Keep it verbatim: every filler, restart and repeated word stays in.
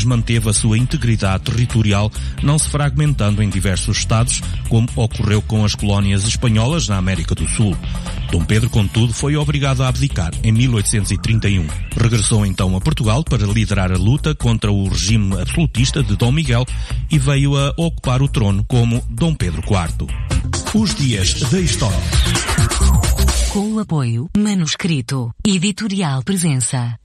país manteve a sua integridade territorial, não se fragmentando em diversos estados, como ocorreu com as colónias espanholas na América do Sul. Dom Pedro, contudo, foi obrigado a abdicar em mil oitocentos e trinta e um. Regressou então a Portugal para liderar a luta contra o regime absolutista de Dom Miguel e veio a ocupar o trono como Dom Pedro quarto. Os dias da história. Com o apoio Manuscrito Editorial Presença.